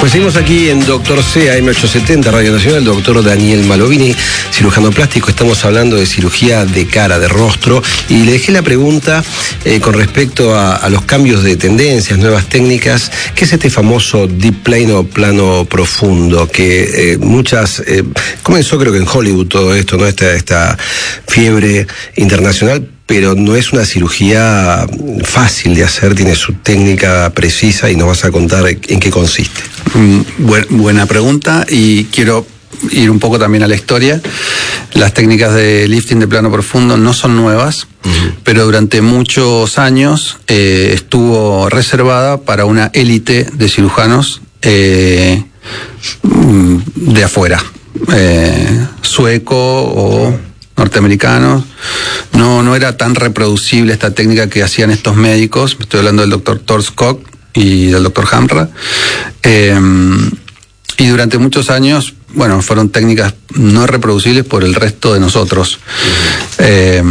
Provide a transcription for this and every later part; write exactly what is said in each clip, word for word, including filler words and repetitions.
Pues seguimos aquí en Doctor C, A M ochocientos setenta, Radio Nacional, el doctor Daniel Malovini, cirujano plástico. Estamos hablando de cirugía de cara, de rostro, y le dejé la pregunta eh, con respecto a, a los cambios de tendencias, nuevas técnicas. ¿Qué es este famoso deep plane o plano profundo? Que eh, muchas, eh, comenzó creo que en Hollywood todo esto, ¿no? Esta, esta fiebre internacional, pero no es una cirugía fácil de hacer, tiene su técnica precisa y nos vas a contar en qué consiste. Buen, buena pregunta, y quiero ir un poco también a la historia. Las técnicas de lifting de plano profundo no son nuevas, uh-huh. pero durante muchos años eh, estuvo reservada para una élite de cirujanos eh, de afuera, eh, sueco o norteamericanos. No, no era tan reproducible esta técnica que hacían estos médicos. Estoy hablando del doctor Thor Skog y del doctor Hamra. Eh, y durante muchos años, bueno, fueron técnicas no reproducibles por el resto de nosotros. Eh,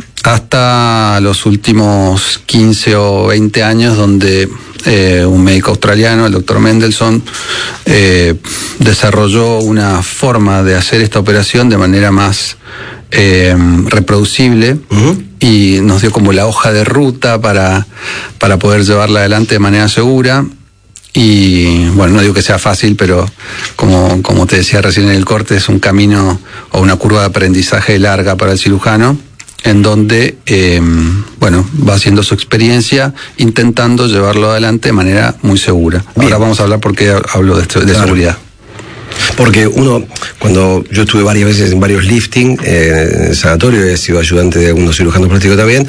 hasta los últimos quince o veinte años, donde eh, un médico australiano, el doctor Mendelssohn, eh, desarrolló una forma de hacer esta operación de manera más Eh, reproducible, uh-huh. y nos dio como la hoja de ruta para, para poder llevarla adelante de manera segura. Y bueno, no digo que sea fácil, pero como, como te decía recién en el corte, es un camino o una curva de aprendizaje larga para el cirujano, en donde eh, bueno, va haciendo su experiencia, intentando llevarlo adelante de manera muy segura. Bien. Ahora vamos a hablar por qué hablo de, de claro. seguridad. Porque uno, cuando yo estuve varias veces en varios lifting, eh, en el sanatorio, he sido ayudante de algunos cirujanos plásticos también,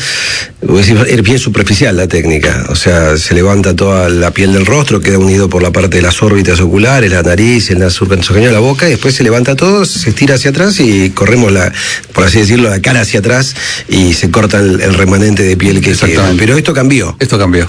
es bien superficial la técnica. O sea, se levanta toda la piel del rostro, queda unido por la parte de las órbitas oculares, la nariz, el nasogeniano, la boca, y después se levanta todo, se estira hacia atrás y corremos, la, por así decirlo, la cara hacia atrás y se corta el, el remanente de piel que queda. Pero esto cambió. Esto cambió.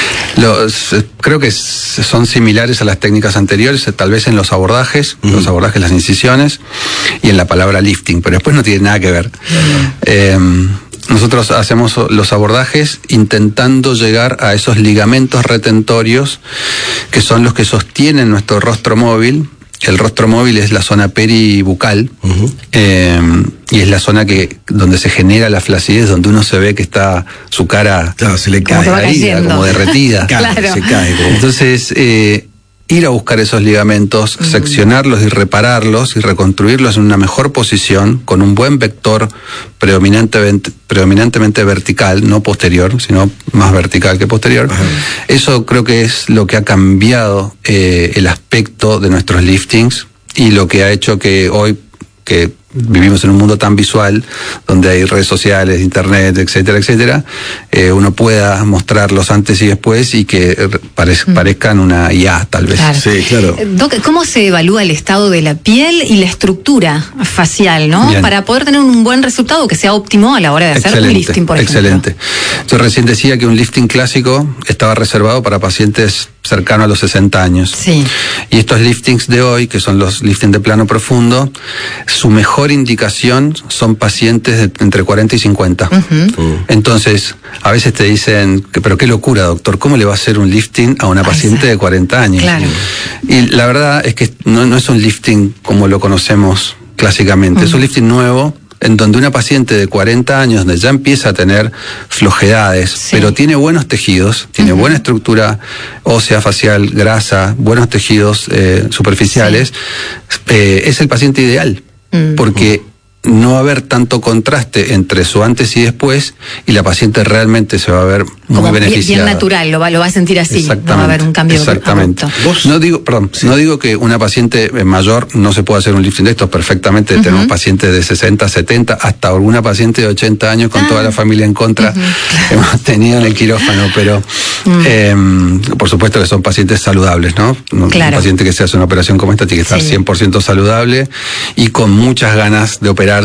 Los, creo que son similares a las técnicas anteriores, tal vez en los abordajes, uh-huh. los abordajes, las incisiones, y en la palabra lifting, pero después no tiene nada que ver. Uh-huh. Eh, nosotros hacemos los abordajes intentando llegar a esos ligamentos retentorios que son los que sostienen nuestro rostro móvil. El rostro móvil es la zona peribucal, uh-huh. eh, y es la zona que donde se genera la flacidez, donde uno se ve que está su cara, claro, se le cae, caída, como derretida. Claro. Se cae. Como... Entonces, eh, ir a buscar esos ligamentos, uh-huh. seccionarlos y repararlos y reconstruirlos en una mejor posición, con un buen vector predominantemente, predominantemente vertical, no posterior, sino más vertical que posterior. Uh-huh. Eso creo que es lo que ha cambiado eh, el aspecto de nuestros liftings, y lo que ha hecho que hoy, que vivimos en un mundo tan visual, donde hay redes sociales, internet, etcétera, etcétera, eh, uno pueda mostrar los antes y después y que parez, mm. parezcan una I A, tal vez. Claro. Sí, claro. Doc, ¿cómo se evalúa el estado de la piel y la estructura facial, ¿no? Bien. Para poder tener un buen resultado que sea óptimo a la hora de hacer excelente, un lifting, por ejemplo. Excelente. Yo recién decía que un lifting clásico estaba reservado para pacientes cercanos a los sesenta años. Sí. Y estos liftings de hoy, que son los lifting de plano profundo, su mejor indicación son pacientes de entre cuarenta y cincuenta. Uh-huh. Uh. Entonces, a veces te dicen, pero qué locura, doctor, ¿cómo le va a hacer un lifting a una paciente Ay, de cuarenta años? Claro. Y la verdad es que no, no es un lifting como lo conocemos clásicamente, uh-huh. es un lifting nuevo, en donde una paciente de cuarenta años, donde ya empieza a tener flojedades, sí. pero tiene buenos tejidos, tiene uh-huh. buena estructura ósea, facial, grasa, buenos tejidos eh, superficiales, sí. eh, es el paciente ideal, uh-huh. porque no va a haber tanto contraste entre su antes y después, y la paciente realmente se va a ver muy como beneficiada. Bien natural, lo va, lo va a sentir así, no va a haber un cambio. Exactamente. No digo, perdón, sí. no digo que una paciente mayor no se pueda hacer un lifting de estos perfectamente. Uh-huh. Tenemos pacientes de sesenta, setenta, hasta alguna paciente de ochenta años con ah. toda la familia en contra. Uh-huh. Hemos tenido en el quirófano, pero uh-huh. eh, por supuesto que son pacientes saludables, ¿no? Claro. Un paciente que se hace una operación como esta tiene que estar sí. cien por ciento saludable y con muchas ganas de operar,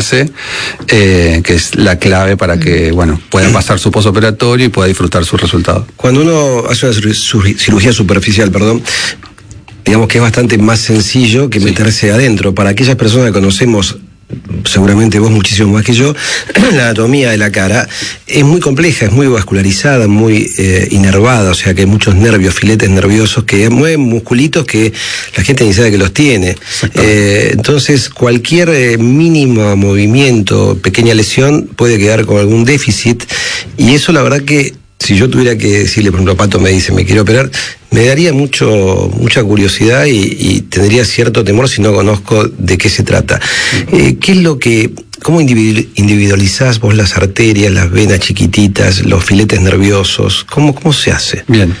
eh, que es la clave para que, bueno, pueda pasar su posoperatorio y pueda disfrutar su resultado. Cuando uno hace una cirugía superficial, perdón, digamos que es bastante más sencillo que sí. meterse adentro. Para aquellas personas que conocemos seguramente vos muchísimo más que yo, la anatomía de la cara es muy compleja, es muy vascularizada, muy eh, inervada, o sea que hay muchos nervios, filetes nerviosos que mueven musculitos que la gente ni sabe que los tiene. Eh, entonces cualquier eh, mínimo movimiento, pequeña lesión puede quedar con algún déficit, y eso la verdad que si yo tuviera que decirle, por ejemplo, Pato me dice, me quiero operar, me daría mucho mucha curiosidad y, y tendría cierto temor si no conozco de qué se trata. Eh, ¿Qué es lo que, cómo individualizás vos las arterias, las venas chiquititas, los filetes nerviosos? ¿Cómo, cómo se hace? Bien.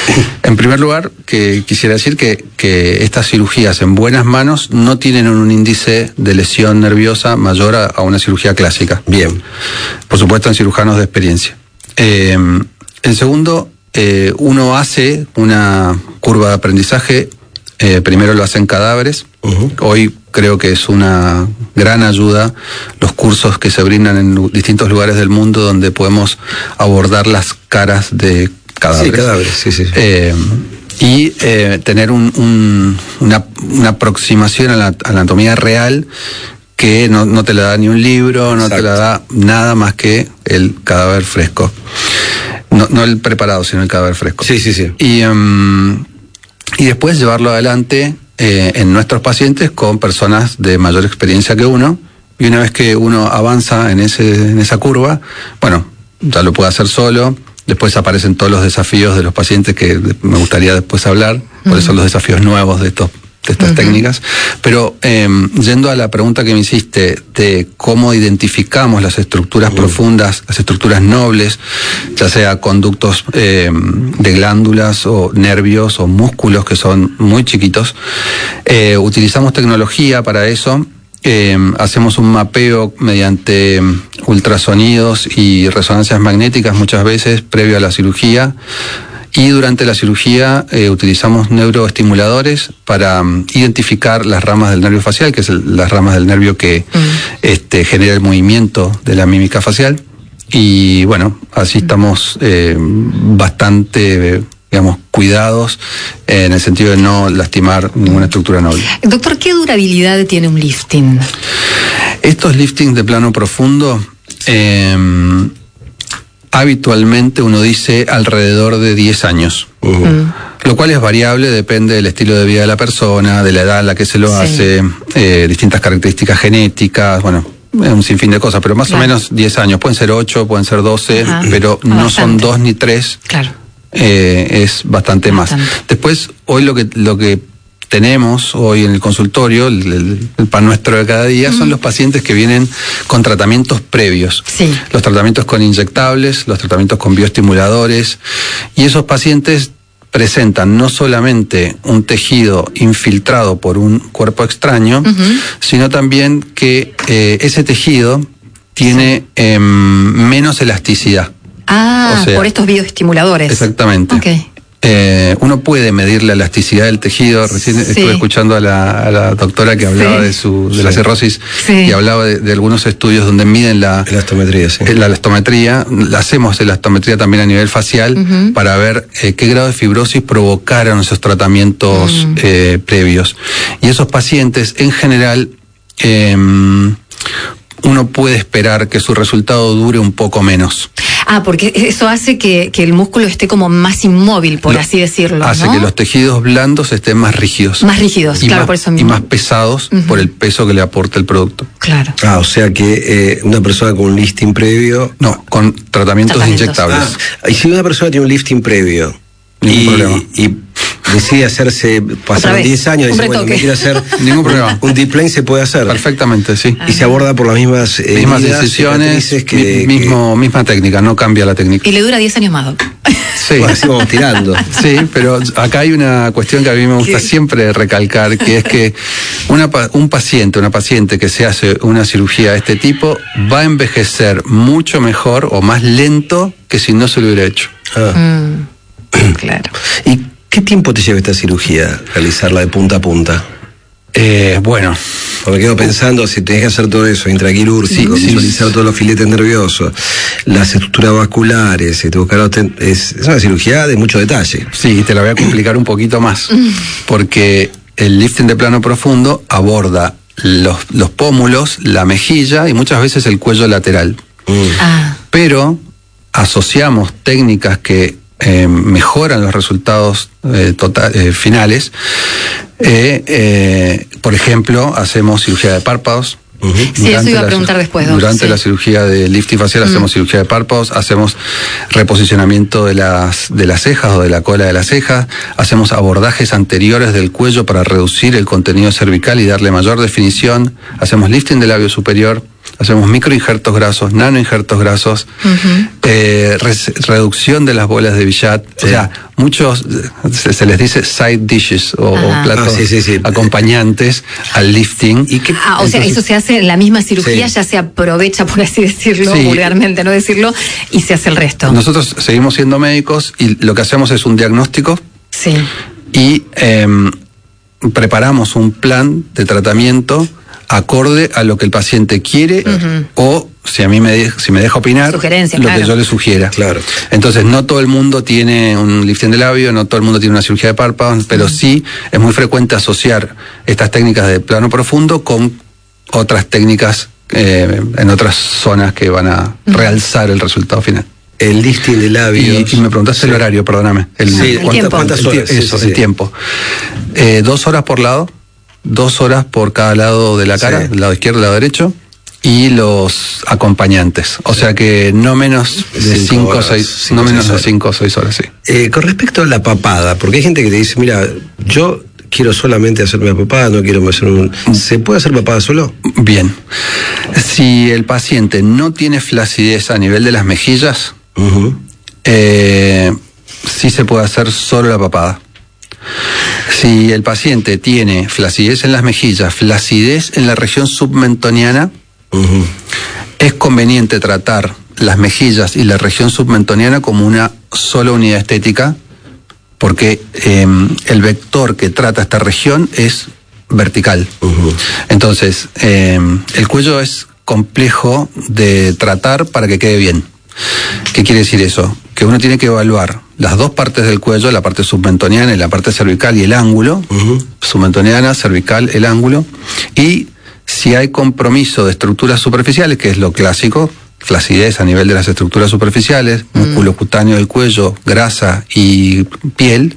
En primer lugar, que quisiera decir que, que estas cirugías en buenas manos no tienen un índice de lesión nerviosa mayor a, a una cirugía clásica. Bien. Por supuesto, en cirujanos de experiencia. Eh, en segundo, eh, uno hace una curva de aprendizaje, eh, primero lo hace en cadáveres. Uh-huh. Hoy creo que es una gran ayuda los cursos que se brindan en distintos lugares del mundo donde podemos abordar las caras de cadáveres. Sí, cadáveres, sí, sí. Eh, y eh, tener un, un, una, una aproximación a la, a la anatomía real que no, no te la da ni un libro, no Exacto. te la da nada más que el cadáver fresco. No, no el preparado, sino el cadáver fresco. Sí, sí, sí. Y, um, y después llevarlo adelante eh, en nuestros pacientes con personas de mayor experiencia que uno. Y una vez que uno avanza en, ese, en esa curva, bueno, ya lo puede hacer solo. Después aparecen todos los desafíos de los pacientes que me gustaría después hablar. Uh-huh. Por eso los desafíos nuevos de estos de estas uh-huh. técnicas, pero eh, yendo a la pregunta que me hiciste de cómo identificamos las estructuras uh-huh. profundas, las estructuras nobles, ya sea conductos eh, de glándulas o nervios o músculos que son muy chiquitos, eh, utilizamos tecnología para eso. Eh, hacemos un mapeo mediante ultrasonidos y resonancias magnéticas muchas veces previo a la cirugía. Y durante la cirugía eh, utilizamos neuroestimuladores para um, identificar las ramas del nervio facial, que es el, las ramas del nervio que mm. este, genera el movimiento de la mímica facial. Y bueno, así mm. estamos eh, bastante, digamos, cuidados eh, en el sentido de no lastimar ninguna estructura noble. Doctor, ¿qué durabilidad tiene un lifting? Estos liftings de plano profundo... Eh, habitualmente uno dice alrededor de diez años, uh-huh. mm. lo cual es variable, depende del estilo de vida de la persona, de la edad en la que se lo sí. hace, eh, distintas características genéticas, bueno, un sinfín de cosas, pero más claro. o menos diez años, pueden ser ocho, pueden ser doce, Ajá. pero no bastante. Son dos ni tres, claro. eh, es bastante, bastante más. Después, hoy lo que, lo que tenemos hoy en el consultorio, el, el, el pan nuestro de cada día, mm. son los pacientes que vienen con tratamientos previos. Sí. Los tratamientos con inyectables, los tratamientos con bioestimuladores, y esos pacientes presentan no solamente un tejido infiltrado por un cuerpo extraño, uh-huh. sino también que eh, ese tejido tiene sí. eh, menos elasticidad. Ah, o sea, por estos bioestimuladores. Exactamente. Okay. Eh, uno puede medir la elasticidad del tejido. Recién sí. estuve escuchando a la, a la doctora que hablaba sí. de su de sí. la cirrosis sí. y hablaba de, de algunos estudios donde miden la elastometría. Sí. La elastometría. Hacemos elastometría también a nivel facial uh-huh. para ver eh, qué grado de fibrosis provocaron esos tratamientos uh-huh. eh, previos. Y esos pacientes, en general, eh, uno puede esperar que su resultado dure un poco menos. Ah, porque eso hace que, que el músculo esté como más inmóvil, por Lo, así decirlo, Hace ¿no? que los tejidos blandos estén más rígidos. Más rígidos, claro, más, por eso mismo. Y más pesados uh-huh. por el peso que le aporta el producto. Claro. Ah, o sea que eh, una persona con un lifting previo... No, con tratamientos, tratamientos. inyectables. Ah, y si una persona tiene un lifting previo... Ningún y, problema. Y decide hacerse, pasaron diez años, dice, bueno, me quiero hacer ningún problema. Un deep plane se puede hacer. Perfectamente, sí. Y se aborda por las mismas eh, mismas decisiones, que, mismo, que... misma técnica, no cambia la técnica. Y le dura diez años más, Doc. Sí. Bueno, así vamos tirando. Sí, pero acá hay una cuestión que a mí me gusta ¿Qué? siempre recalcar, que es que una, un paciente, una paciente que se hace una cirugía de este tipo va a envejecer mucho mejor o más lento que si no se lo hubiera hecho. Ah. Mm. Claro. ¿Y qué tiempo te lleva esta cirugía, realizarla de punta a punta? Eh, bueno. Porque me quedo pensando, si tenés que hacer todo eso, intraquirúrgico, sí, visualizar sí. todos los filetes nerviosos, las estructuras vasculares, te buscar, es, es una cirugía de mucho detalle. Sí, te la voy a complicar un poquito más, porque el lifting de plano profundo aborda los, los pómulos, la mejilla y muchas veces el cuello lateral. Mm. Ah. Pero asociamos técnicas que eh, mejoran los resultados eh, total, eh, finales. Eh, eh, por ejemplo, hacemos cirugía de párpados. Uh-huh. Sí, eso iba a preguntar después. Durante sí. la cirugía de lifting facial mm. hacemos cirugía de párpados, hacemos reposicionamiento de las, de las cejas o de la cola de las cejas, hacemos abordajes anteriores del cuello para reducir el contenido cervical y darle mayor definición, hacemos lifting del labio superior, hacemos microinjertos grasos, nanoinjertos grasos, uh-huh. eh, re reducción de las bolas de Billat, sí. O sea, muchos se, se les dice side dishes o, o platos ah, sí, sí, sí. acompañantes al lifting. ¿Y qué, ah, o entonces, sea, eso se hace en la misma cirugía, sí. ya se aprovecha, por así decirlo, sí. vulgarmente no decirlo, y se hace el resto. Nosotros seguimos siendo médicos y lo que hacemos es un diagnóstico sí. y eh, preparamos un plan de tratamiento acorde a lo que el paciente quiere uh-huh. o si a mí me, de, si me deja opinar, lo claro. que yo le sugiera. Claro. Entonces, no todo el mundo tiene un lifting de labio, no todo el mundo tiene una cirugía de párpados, pero uh-huh. sí es muy frecuente asociar estas técnicas de plano profundo con otras técnicas eh, en otras zonas que van a uh-huh. realzar el resultado final. El lifting de labios. Y, y me preguntaste sí. el horario, perdóname. El, sí, el ¿cuánta, tiempo. ¿Cuántas horas? El, eso, sí, sí, el sí. tiempo. Eh, dos horas por lado. Dos horas por cada lado de la cara, sí. el lado izquierdo y el lado derecho, y los acompañantes. O sí. sea que no menos de cinco o seis, no menos de cinco o seis horas, sí. Eh, con respecto a la papada, porque hay gente que te dice, mira, yo quiero solamente hacerme la papada, no quiero hacer un... ¿Se puede hacer papada solo? Bien. Si el paciente no tiene flacidez a nivel de las mejillas, uh-huh. eh, sí se puede hacer solo la papada. Si el paciente tiene flacidez en las mejillas, flacidez en la región submentoniana, uh-huh. es conveniente tratar las mejillas y la región submentoniana como una sola unidad estética, porque eh, el vector que trata esta región es vertical. Uh-huh. Entonces, eh, el cuello es complejo de tratar para que quede bien. ¿Qué quiere decir eso? Que uno tiene que evaluar las dos partes del cuello, la parte submentoniana y la parte cervical y el ángulo, uh-huh. submentoniana, cervical, el ángulo, y si hay compromiso de estructuras superficiales, que es lo clásico, flacidez a nivel de las estructuras superficiales, uh-huh. músculo cutáneo del cuello, grasa y piel,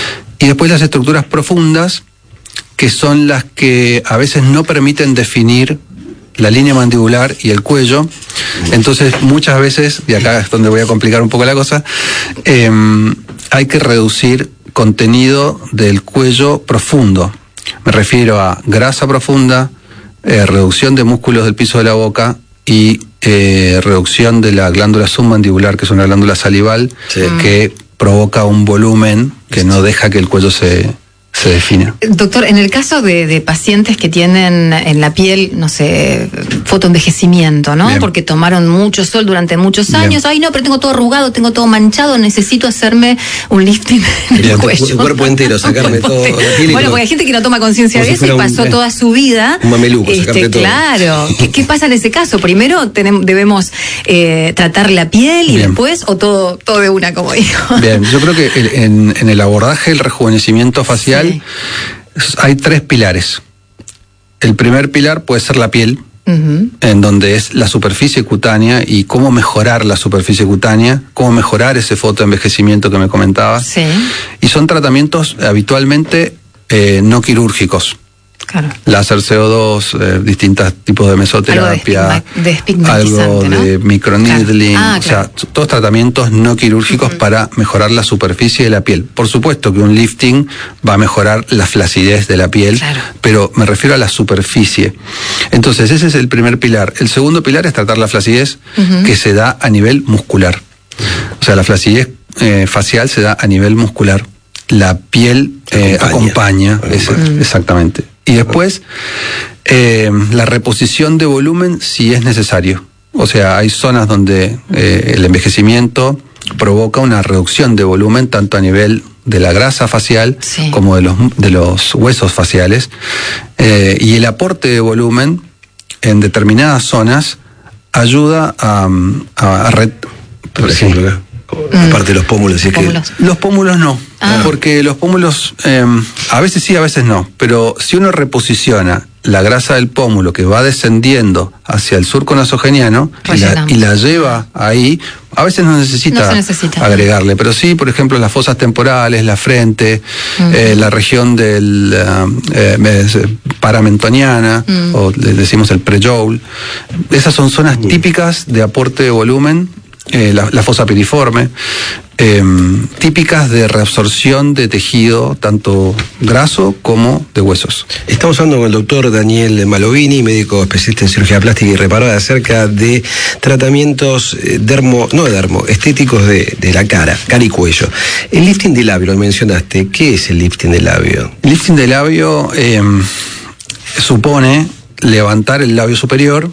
y después las estructuras profundas, que son las que a veces no permiten definir la línea mandibular y el cuello. Entonces muchas veces, y acá es donde voy a complicar un poco la cosa, eh, hay que reducir contenido del cuello profundo. Me refiero a grasa profunda, eh, reducción de músculos del piso de la boca y eh, reducción de la glándula submandibular, que es una glándula salival, sí. que provoca un volumen que no deja que el cuello se... se define. Doctor, en el caso de, de pacientes que tienen en la piel, no sé, fotoenvejecimiento, ¿no? Bien. Porque tomaron mucho sol durante muchos años. Bien. Ay, no, pero tengo todo arrugado, tengo todo manchado, necesito hacerme un lifting en el Bien, cuello. Tu cuerpo entero, sacarme todo la piel. Bueno, porque hay gente que no toma conciencia de eso y pasó un, toda su vida. Un mameluco, este, sacarte todo. Claro. ¿Qué, ¿Qué pasa en ese caso? Primero tenemos, debemos eh, tratar la piel y Bien. después, o todo, todo de una, como dijo. Bien, yo creo que el, en, en el abordaje del rejuvenecimiento facial, sí. hay tres pilares. El primer pilar puede ser la piel, uh-huh. en donde es la superficie cutánea y cómo mejorar la superficie cutánea, cómo mejorar ese fotoenvejecimiento que me comentabas. Sí. Y son tratamientos habitualmente eh, no quirúrgicos. Claro. Láser C O dos, eh, distintos tipos de mesoterapia, algo de, algo de ¿no? microneedling, claro. Ah, o sea, claro. todos tratamientos no quirúrgicos uh-huh. para mejorar la superficie de la piel. Por supuesto que un lifting va a mejorar la flacidez de la piel, claro. pero me refiero a la superficie. Entonces, ese es el primer pilar. El segundo pilar es tratar la flacidez uh-huh. que se da a nivel muscular. O sea, la flacidez eh, facial se da a nivel muscular. La piel eh, acompaña, acompaña ese, mm. exactamente. Y después, eh, la reposición de volumen si es necesario. O sea, hay zonas donde eh, el envejecimiento provoca una reducción de volumen, tanto a nivel de la grasa facial sí. como de los, de los huesos faciales. Eh, y el aporte de volumen en determinadas zonas ayuda a... a, a red, por ejemplo, sí. aparte de los pómulos, ¿sí? pómulos. Que los pómulos no, ah. porque los pómulos eh, a veces sí, a veces no, pero si uno reposiciona la grasa del pómulo que va descendiendo hacia el surco nasogeniano y la, y la lleva ahí. A veces no necesita, no necesita agregarle, pero sí, por ejemplo, las fosas temporales, la frente, uh-huh. eh, la región del uh, eh, paramentoniana, uh-huh. o le decimos el prejoule. Esas son zonas uh-huh. típicas de aporte de volumen, eh, la, la fosa piriforme, eh, típicas de reabsorción de tejido, tanto graso como de huesos. Estamos hablando con el doctor Daniel Malovini, médico especialista en cirugía plástica y reparadora, acerca de tratamientos dermo, no dermo, estéticos de, de la cara, cara y cuello. El lifting de labio, lo mencionaste, ¿qué es el lifting de labio? El lifting de labio eh, supone levantar el labio superior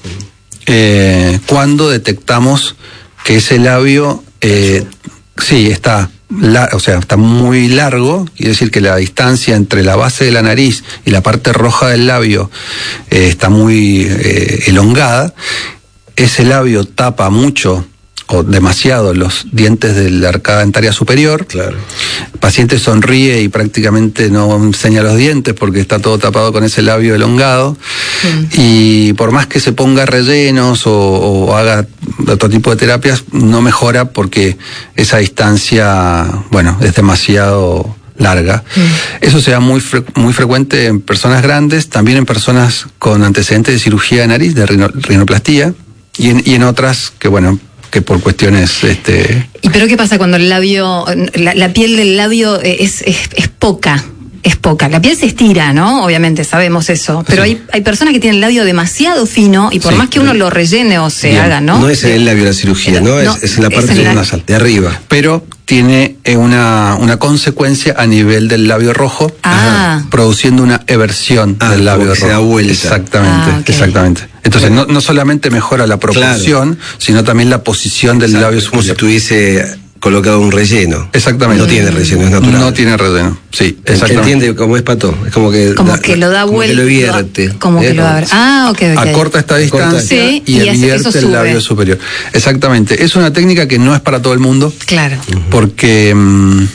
eh, cuando detectamos que ese labio eh, sí está La, o sea, está muy largo, quiere decir que la distancia entre la base de la nariz y la parte roja del labio eh, está muy eh, elongada. Ese labio tapa mucho o demasiado los dientes de la arcada dentaria superior. Claro. El paciente sonríe y prácticamente no enseña los dientes porque está todo tapado con ese labio elongado. Sí. Y por más que se ponga rellenos o, o haga otro tipo de terapias, no mejora porque esa distancia, bueno, es demasiado larga. Mm. Eso se da muy, fre muy frecuente en personas grandes, también en personas con antecedentes de cirugía de nariz, de rino rinoplastía, y en, y en otras que, bueno, que por cuestiones... este ¿Y pero qué pasa cuando el labio, la, la piel del labio es, es, es poca? Es poca. La piel se estira, ¿no? Obviamente, sabemos eso. Pero sí. hay, hay personas que tienen el labio demasiado fino y por sí, más que uno lo rellene o se bien. haga, ¿no? No es en el labio la cirugía, ¿no? no es, es en la parte en la... nasal, de arriba. Pero tiene una, una consecuencia a nivel del labio rojo, ah. produciendo una eversión ah, del labio rojo. Se da vuelta. Exactamente, ah, okay. exactamente. Entonces, no, no solamente mejora la proporción, claro. sino también la posición del Exacto. labio superior. Como si tuviese colocado un relleno. Exactamente. No tiene relleno, es natural. No tiene relleno, sí, exactamente. ¿Entiende cómo es, Pato? Es como que... Como da, que lo da vuelta. Como que lo vierte. Como ¿eh? que lo abre. Ah, ok, ok. Acorta esta distancia sí, y, y vierte el labio superior. Exactamente. Es una técnica que no es para todo el mundo. Claro. Porque... Mmm,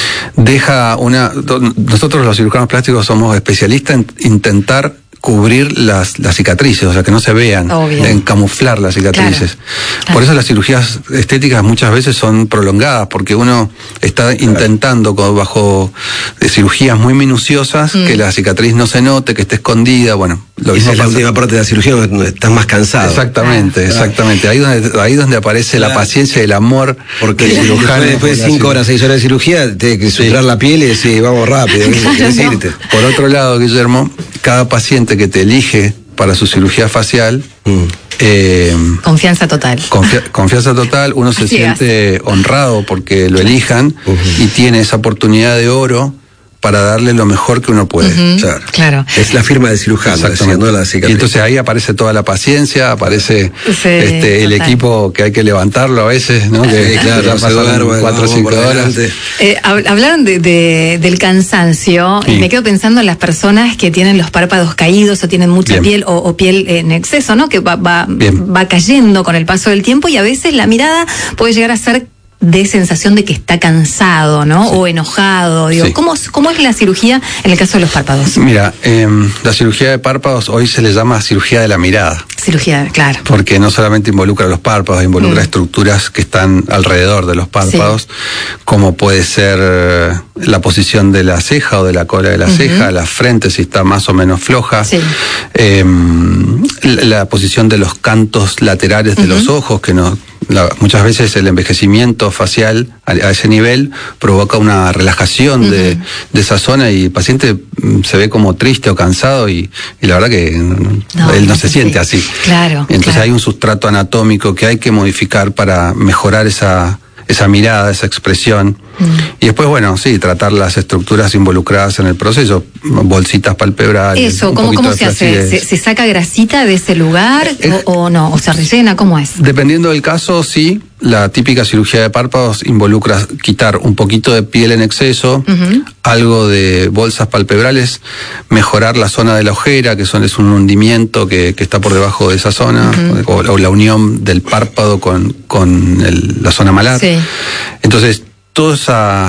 deja una... Nosotros los cirujanos plásticos somos especialistas en intentar cubrir las, las cicatrices, o sea, que no se vean, Obvio. en camuflar las cicatrices. Claro. Claro. Por eso las cirugías estéticas muchas veces son prolongadas, porque uno está claro. intentando bajo cirugías muy minuciosas mm. que la cicatriz no se note, que esté escondida, bueno. Lo Esa es la última parte de la cirugía donde estás más cansado. Exactamente, claro. exactamente. Ahí donde, ahí donde aparece claro. la paciencia y el amor. Porque el cirujano después de cinco horas, seis horas de cirugía, tiene que suturar sí. la piel y decir, vamos rápido, ¿qué decirte? Por otro lado, Guillermo, cada paciente que te elige para su cirugía facial, mm. eh, confianza total. Confia confianza total, uno se Así siente es. honrado porque lo elijan uh-huh. y tiene esa oportunidad de oro para darle lo mejor que uno puede. Uh-huh. claro. claro. Es la firma del cirujano, decía, ¿no? La cicatriz. Y entonces ahí aparece toda la paciencia, aparece sí, este, el equipo que hay que levantarlo a veces, ¿no? Que sí, claro, ya pasaron cuatro o cinco horas. Eh, hablaron de, de, del cansancio sí. y me quedo pensando en las personas que tienen los párpados caídos o tienen mucha Bien. piel o, o piel en exceso, ¿no? Que va, va, va cayendo con el paso del tiempo y a veces la mirada puede llegar a ser de sensación de que está cansado, ¿no? Sí. O enojado. Digo, sí. ¿cómo, ¿Cómo es la cirugía en el caso de los párpados? Mira, eh, la cirugía de párpados hoy se le llama cirugía de la mirada. Cirugía, claro. Porque no solamente involucra los párpados, involucra mm. estructuras que están alrededor de los párpados, sí. como puede ser la posición de la ceja o de la cola de la uh-huh. ceja, la frente si está más o menos floja, sí. eh, la, la posición de los cantos laterales de uh-huh. los ojos, que no... La, muchas veces el envejecimiento facial a, a ese nivel provoca una relajación uh-huh. de, de esa zona y el paciente se ve como triste o cansado y, y la verdad que no, él no se sí. siente así. Claro. Entonces claro. hay un sustrato anatómico que hay que modificar para mejorar esa, esa mirada, esa expresión. Mm. Y después, bueno, sí, tratar las estructuras involucradas en el proceso, bolsitas palpebrales. Eso, ¿cómo, ¿cómo se hace? ¿Se, ¿Se saca grasita de ese lugar eh, o, o no? ¿O se rellena? ¿Cómo es? Dependiendo del caso, sí. La típica cirugía de párpados involucra quitar un poquito de piel en exceso, uh-huh. algo de bolsas palpebrales, mejorar la zona de la ojera, que son, es un hundimiento que, que está por debajo de esa zona, uh-huh. o, o la unión del párpado con, con el, la zona malar. Sí. Entonces, toda esa,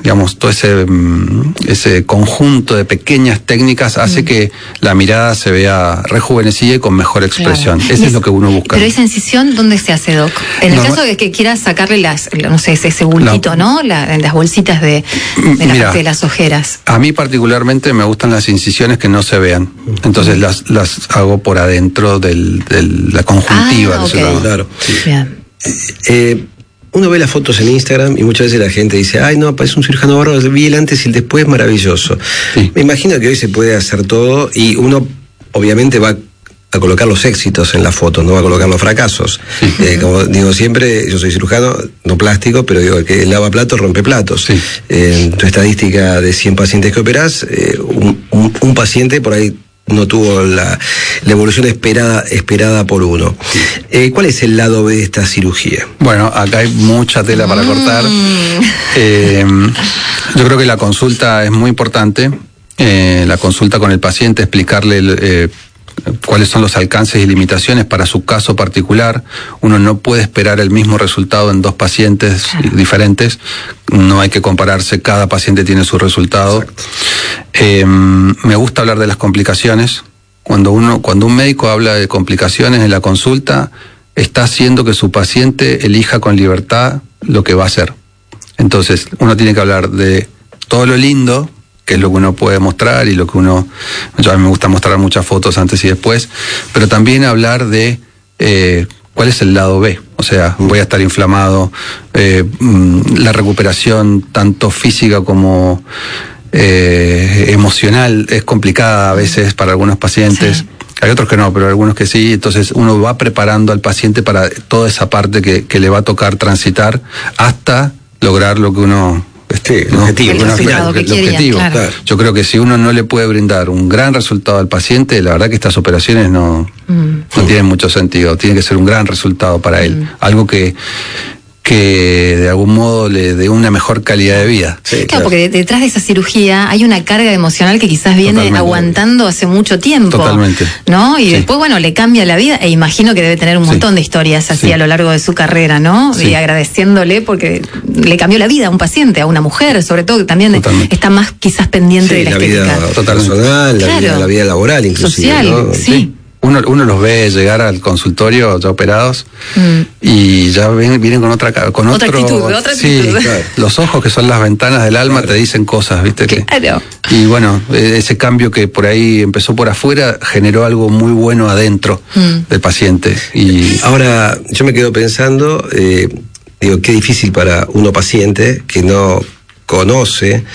digamos, todo ese, ese conjunto de pequeñas técnicas hace mm. que la mirada se vea rejuvenecida y con mejor expresión. Claro. Eso es, es lo que uno busca. Pero esa incisión, ¿dónde se hace, Doc? En el no, caso de que quieras sacarle las, no sé, ese, ese bultito, la, ¿no? La, las bolsitas de, de la mira, parte de las ojeras. A mí particularmente me gustan las incisiones que no se vean. Entonces mm. las, las hago por adentro del, del, la conjuntiva. Ah, okay. Claro. Sí. Bien. Eh, Uno ve las fotos en Instagram y muchas veces la gente dice, ay no, parece un cirujano bárbaro, vi el antes y el después, maravilloso. Sí. Me imagino que hoy se puede hacer todo y uno obviamente va a colocar los éxitos en la foto, no va a colocar los fracasos. Sí. Eh, como digo siempre, yo soy cirujano, no plástico, pero digo, el que lava platos rompe platos. Sí. Eh, en tu estadística de cien pacientes que operás, eh, un, un, un paciente por ahí no tuvo la, la evolución esperada esperada por uno. Eh, ¿Cuál es el lado B de esta cirugía? Bueno, acá hay mucha tela para cortar. Eh, yo creo que la consulta es muy importante. Eh, la consulta con el paciente, explicarle el, eh, cuáles son los alcances y limitaciones para su caso particular. Uno no puede esperar el mismo resultado en dos pacientes claro. diferentes. No hay que compararse, cada paciente tiene su resultado. Eh, me gusta hablar de las complicaciones. Cuando uno, cuando un médico habla de complicaciones en la consulta, está haciendo que su paciente elija con libertad lo que va a hacer. Entonces, uno tiene que hablar de todo lo lindo, que es lo que uno puede mostrar y lo que uno... Yo a mí me gusta mostrar muchas fotos antes y después, pero también hablar de eh, cuál es el lado B. O sea, voy a estar inflamado, eh, la recuperación tanto física como eh, emocional es complicada a veces para algunos pacientes. Sí. Hay otros que no, pero algunos que sí. Entonces uno va preparando al paciente para toda esa parte que, que le va a tocar transitar hasta lograr lo que uno... Este, el objetivo, el resultado final, que el quería, objetivo. Claro. Yo creo que si uno no le puede brindar un gran resultado al paciente, la verdad que estas operaciones no, mm. no tienen mucho sentido. Tiene que ser un gran resultado para él. Mm. Algo que, que de algún modo le dé una mejor calidad de vida. Sí, claro, claro, porque detrás de esa cirugía hay una carga emocional que quizás viene Totalmente. aguantando hace mucho tiempo. Totalmente. ¿No? Y sí. después, bueno, le cambia la vida e imagino que debe tener un montón sí. de historias así sí. a lo largo de su carrera, ¿no? Sí. Y agradeciéndole porque le cambió la vida a un paciente, a una mujer, sobre todo, que también Totalmente. está más quizás pendiente sí, de la, la estética. Vida personal, la, claro. vida, la vida laboral inclusive. Social, ¿no? sí. sí. Uno, uno los ve llegar al consultorio ya operados mm. y ya ven, vienen con otra con otra otro, actitud, otra sí, actitud. Claro. Los ojos que son las ventanas del alma claro. te dicen cosas, ¿viste? Claro. Que, y bueno, ese cambio que por ahí empezó por afuera generó algo muy bueno adentro mm. del paciente. Y ahora yo me quedo pensando, eh, digo, qué difícil para uno paciente que no conoce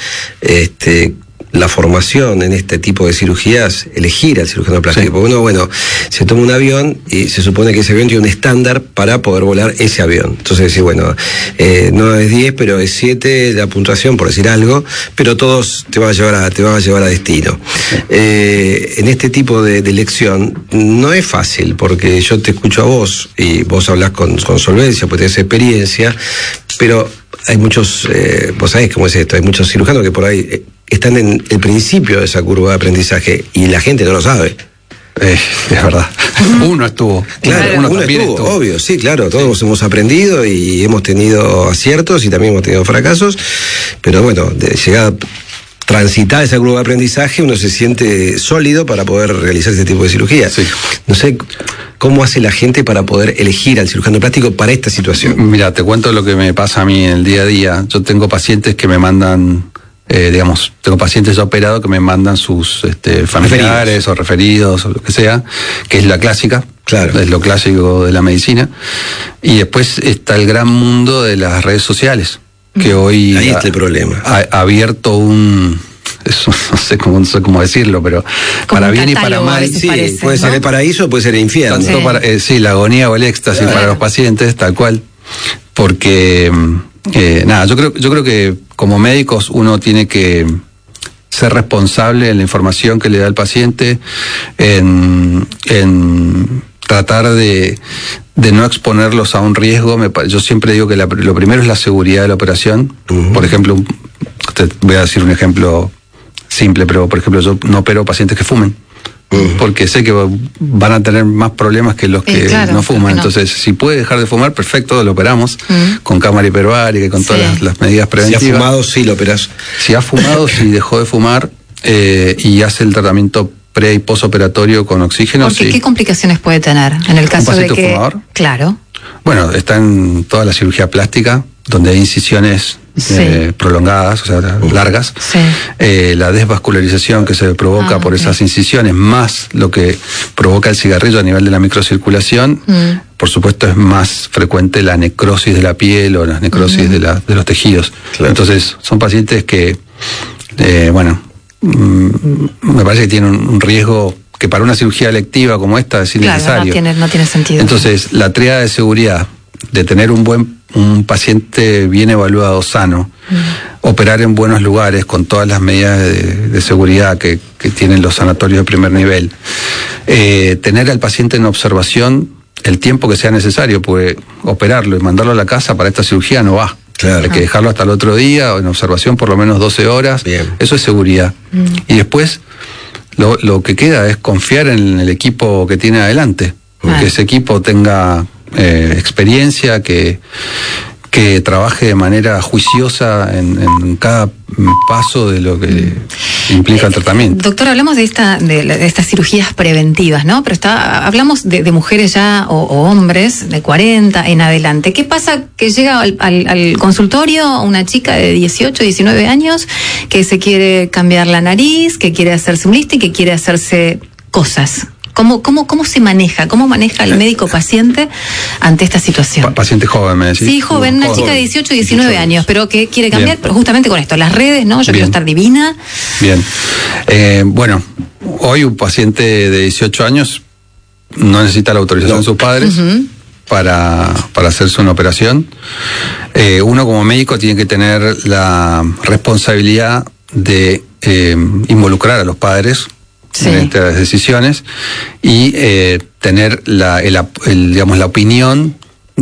este la formación en este tipo de cirugías, elegir al cirujano plástico. Sí. Porque uno, bueno, se toma un avión y se supone que ese avión tiene un estándar para poder volar ese avión. Entonces decir, bueno, eh, no es diez, pero es siete la puntuación, por decir algo, pero todos te van a llevar a, te van a, llevar a destino. Sí. Eh, en este tipo de, de elección no es fácil, porque yo te escucho a vos y vos hablas con, con solvencia, pues tenés experiencia, pero hay muchos, eh, vos sabés cómo es esto, hay muchos cirujanos que por ahí eh, están en el principio de esa curva de aprendizaje y la gente no lo sabe. Eh, es verdad. Uno estuvo. Claro, uno, uno estuvo, estuvo, obvio, sí, claro, todos sí. hemos aprendido y hemos tenido aciertos y también hemos tenido fracasos, pero bueno, de llegar a transitar esa curva de aprendizaje uno se siente sólido para poder realizar este tipo de cirugía. Sí. No sé cómo hace la gente para poder elegir al cirujano plástico para esta situación. Mira, te cuento lo que me pasa a mí en el día a día. Yo tengo pacientes que me mandan... Eh, digamos, tengo pacientes ya operados que me mandan sus este, familiares referidos. o referidos o lo que sea, que es la clásica, claro. es lo clásico de la medicina. Y después está el gran mundo de las redes sociales, que hoy ahí está el problema. Ha, ha abierto un... Eso, no sé cómo, no sé cómo decirlo, pero como para bien y para mal. Sí, parece, puede ¿no? ser el paraíso, puede ser el infierno. Tanto sí. Para, eh, sí, la agonía o el éxtasis claro. para los pacientes, tal cual. Porque... Eh, nada, yo creo, yo creo que como médicos uno tiene que ser responsable en la información que le da el paciente, en, en tratar de, de no exponerlos a un riesgo. Me, yo siempre digo que la, lo primero es la seguridad de la operación. Uh-huh. Por ejemplo, te voy a decir un ejemplo simple, pero por ejemplo yo no opero pacientes que fumen. Uh-huh. Porque sé que van a tener más problemas que los que eh, claro, no fuman. No. Entonces, si puede dejar de fumar, perfecto, lo operamos uh-huh. con cámara hiperbárica y con sí. todas las, las medidas preventivas. Si ha fumado, sí lo operás. Si ha fumado, si dejó de fumar eh, y hace el tratamiento pre y postoperatorio con oxígeno. Porque sí. ¿Qué complicaciones puede tener en el caso de que fumador? Claro. Bueno, está en toda la cirugía plástica, donde hay incisiones sí. eh, prolongadas, o sea, uh. largas. Sí. Eh, la desvascularización que se provoca ah, por okay. esas incisiones, más lo que provoca el cigarrillo a nivel de la microcirculación, mm. por supuesto es más frecuente la necrosis de la piel o la necrosis mm. de, la, de los tejidos. Claro. Entonces, son pacientes que, eh, bueno, mm, me parece que tienen un, un riesgo que para una cirugía electiva como esta es innecesario. Claro, no tiene, no tiene sentido. Entonces, la tríada de seguridad de tener un buen un paciente bien evaluado, sano, mm. operar en buenos lugares con todas las medidas de, de seguridad que, que tienen los sanatorios de primer nivel, eh, tener al paciente en observación el tiempo que sea necesario, porque operarlo y mandarlo a la casa para esta cirugía no va. Claro. Hay que dejarlo hasta el otro día, o en observación por lo menos doce horas. Bien. Eso es seguridad. Mm. Y después lo, lo que queda es confiar en el equipo que tiene adelante, ah. que ese equipo tenga Eh, experiencia, que, que trabaje de manera juiciosa en, en cada paso de lo que implica el tratamiento. Eh, doctor, hablamos de esta de, de estas cirugías preventivas, ¿no? Pero está hablamos de, de mujeres ya o, o hombres de cuarenta en adelante. ¿Qué pasa que llega al, al, al consultorio una chica de dieciocho, diecinueve años que se quiere cambiar la nariz, que quiere hacerse un lifting, que quiere hacerse cosas? ¿Cómo, cómo, ¿Cómo se maneja? ¿Cómo maneja el médico paciente ante esta situación? Pa- paciente joven, me decís. Sí, joven, una joven. Chica de dieciocho, diecinueve años, pero que quiere cambiar, Bien. Pero justamente con esto, las redes, ¿no? Yo Bien. Quiero estar divina. Bien. Eh, bueno, hoy un paciente de dieciocho años no necesita la autorización no. de sus padres uh-huh. para, para hacerse una operación. Eh, uno como médico tiene que tener la responsabilidad de eh, involucrar a los padres sí. en estas decisiones y eh, tener la, el, el, digamos, la opinión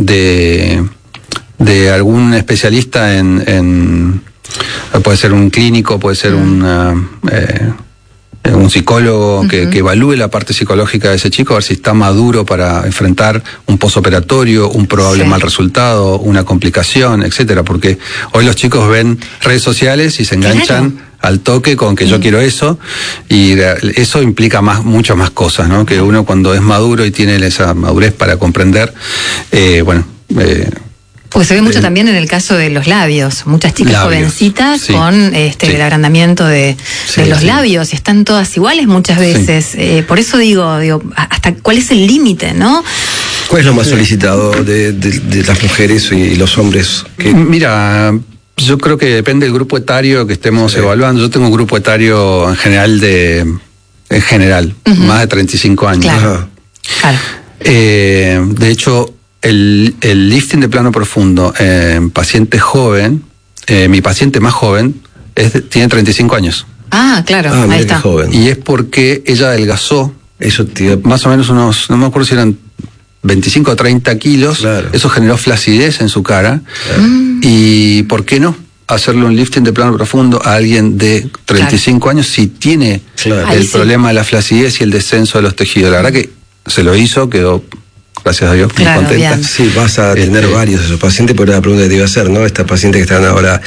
de, de algún especialista en, en puede ser un clínico, puede ser un, uh, eh, un psicólogo uh-huh. que, que evalúe la parte psicológica de ese chico, a ver si está maduro para enfrentar un posoperatorio, un probable sí. mal resultado, una complicación, etcétera, porque hoy los chicos ven redes sociales y se enganchan claro. al toque con que yo mm. quiero eso, y eso implica más, muchas más cosas, ¿no? Que uno cuando es maduro y tiene esa madurez para comprender, eh, bueno... Eh, pues se ve mucho eh, también en el caso de los labios, muchas chicas labios, jovencitas sí, con este sí. el agrandamiento de, sí, de los sí. labios, y están todas iguales muchas veces, sí. eh, por eso digo, digo, hasta cuál es el límite, ¿no? ¿Cuál es lo más solicitado de, de, de las mujeres y los hombres? ¿Qué? Mira... Yo creo que depende del grupo etario que estemos sí. evaluando. Yo tengo un grupo etario en general de, en general, uh-huh. más de treinta y cinco años. Claro. claro. Eh, de hecho, el, el lifting de plano profundo en paciente joven, eh, mi paciente más joven, es de, tiene treinta y cinco años. Ah, claro, ah, ahí está. Joven. Y es porque ella adelgazó, eso tiene más o menos unos, no me acuerdo si eran veinticinco o treinta kilos, claro. Eso generó flacidez en su cara, claro. Y ¿por qué no hacerle un lifting de plano profundo a alguien de treinta y cinco claro. años si tiene claro. el Ahí problema sí. de la flacidez y el descenso de los tejidos? La verdad que se lo hizo, quedó, gracias a Dios, muy claro, contenta. Bien. Sí, vas a tener este, varios de esos pacientes, por la pregunta que te iba a hacer, ¿no? Estas pacientes que están ahora...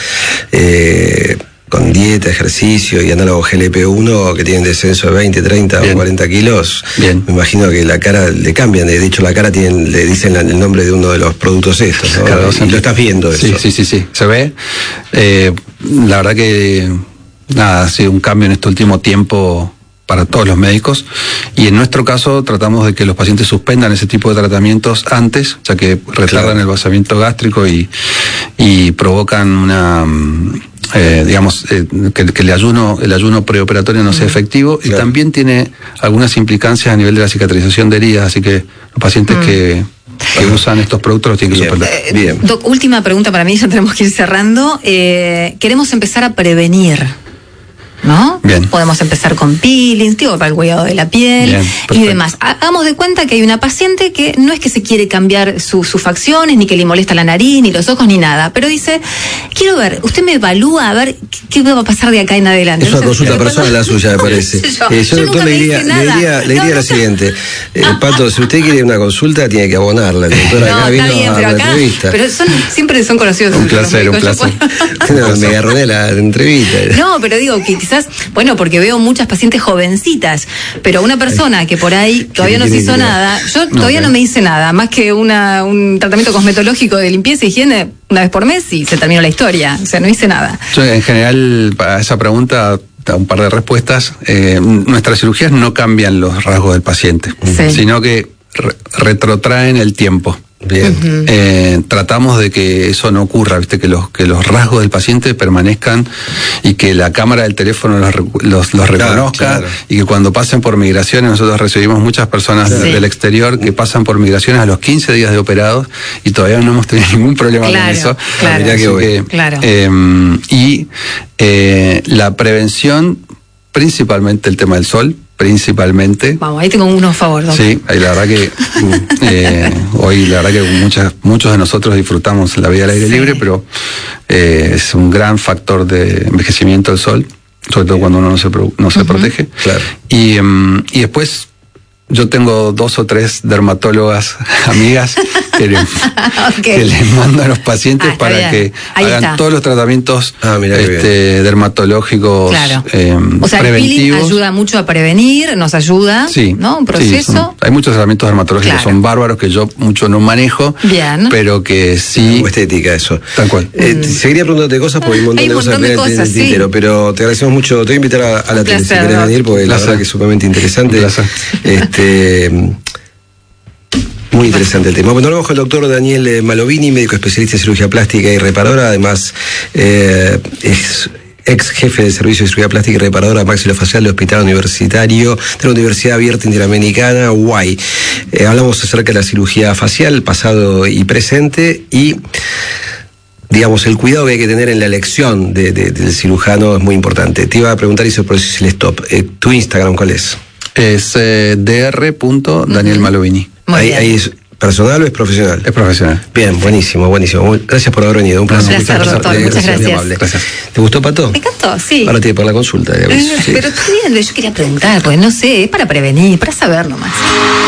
Eh, con dieta, ejercicio y análogo G L P uno que tienen descenso de veinte, treinta Bien. O cuarenta kilos, Bien. Me imagino que la cara le cambian, de hecho la cara tienen, le dicen el nombre de uno de los productos estos, ¿no? Claro, y lo estás viendo eso. Sí, sí, sí, sí, se ve. Eh, la verdad que nada, ha sido un cambio en este último tiempo para todos los médicos, y en nuestro caso tratamos de que los pacientes suspendan ese tipo de tratamientos antes, ya que retardan claro. el vaciamiento gástrico y, y provocan una... Eh, digamos, eh, que, que el ayuno el ayuno preoperatorio no sea efectivo, claro. Y también tiene algunas implicancias a nivel de la cicatrización de heridas, así que los pacientes mm. que, que usan estos productos los tienen que Bien. suspender. Eh, Bien. Doc, última pregunta para mí, ya tenemos que ir cerrando. Eh, queremos empezar a prevenir. ¿no? Bien. Podemos empezar con peelings, digo, para el cuidado de la piel. Bien, y demás. Hagamos de cuenta que hay una paciente que no es que se quiere cambiar su, sus facciones, ni que le molesta la nariz, ni los ojos, ni nada, pero dice, quiero ver, usted me evalúa a ver qué, qué va a pasar de acá en adelante. Es una Entonces, consulta personal la suya, me parece. Yo, eh, yo, yo doctor, nunca le me diría, hice le nada. diría, le diría No, lo no. siguiente. Eh, Pato, si usted quiere una consulta, tiene que abonarla. La doctora No, acá está vino bien, a pero la acá, entrevista. pero son, siempre son conocidos. Un los placer, un médicos, yo placer. puedo- No, me agarroné la entrevista. No, pero digo que quizás, bueno, porque veo muchas pacientes jovencitas, pero una persona que por ahí todavía no se quiere hizo tirar. nada, yo todavía Ok. no me hice nada, más que una, un tratamiento cosmetológico de limpieza y higiene una vez por mes y se terminó la historia, o sea, no hice nada. Yo, en general, para esa pregunta, un par de respuestas. Eh, nuestras cirugías no cambian los rasgos del paciente, Sí. sino que re- retrotraen el tiempo. Bien. Ujú. Eh, tratamos de que eso no ocurra, viste, que los que los rasgos del paciente permanezcan y que la cámara del teléfono los, recu- los, los Claro, reconozca, claro. y que cuando pasen por migraciones, nosotros recibimos muchas personas Claro. de- Sí. del exterior que pasan por migraciones a los quince días de operados y todavía no hemos tenido ningún problema Claro, con eso. claro. Mirá Así qué bueno. que, Claro. eh, y eh, la prevención, principalmente el tema del sol, principalmente. Vamos, ahí tengo uno a favor, doctor. Sí, ahí la verdad que eh, hoy la verdad que muchas, muchos de nosotros disfrutamos la vida al aire Sí. libre, pero eh, es un gran factor de envejecimiento el sol, sobre todo cuando uno no se, pro- no se Ujú. protege. Claro. Y, em, y después yo tengo dos o tres dermatólogas amigas que, le- Ok. que les mando a los pacientes Ah, está para bien. que Ahí hagan está. todos los tratamientos Ah, mirá qué este, dermatológicos Claro. eh, O sea, el peeling preventivos. ayuda mucho a prevenir, nos ayuda, Sí, ¿no? Un sí, proceso. son- hay muchos tratamientos dermatológicos Claro. que son bárbaros que yo mucho no manejo, Bien. pero que sí, Como estética, eso. tal cual. Eh, te- Seguiría preguntándote cosas porque hay un montón Hay de un cosas montón de en el- en cosas, el sí. tintero, pero te agradecemos mucho. Te voy a invitar a, a la Un tele si placer, querés Doc. venir, porque la Placer. verdad que es sumamente interesante. Un placer. Este. Muy interesante el tema. Bueno, nos vemos con el doctor Daniel eh, Malovini, médico especialista en cirugía plástica y reparadora, además eh, es ex jefe de servicio de cirugía plástica y reparadora maxilofacial del Hospital Universitario de la Universidad Abierta Interamericana, U A I. Eh, hablamos acerca de la cirugía facial, pasado y presente, y digamos, el cuidado que hay que tener en la elección de, de- del cirujano es muy importante. Te iba a preguntar, y por eso el stop. Eh, ¿Tu Instagram cuál es? Es eh, dr. Daniel Malovini. Muy ahí, bien. ahí es personal o es profesional? Es profesional. Bien, buenísimo, buenísimo. Muy- Gracias por haber venido. Un placer. Un placer, doctor. Eh, Muchas muy gracias. amable. Gracias. ¿Te gustó, Pato? Me encantó, sí. Ahora tiene por la consulta. ya ves. Eh, Sí. Pero está bien, yo quería preguntar, pues no sé, es para prevenir, para saber nomás.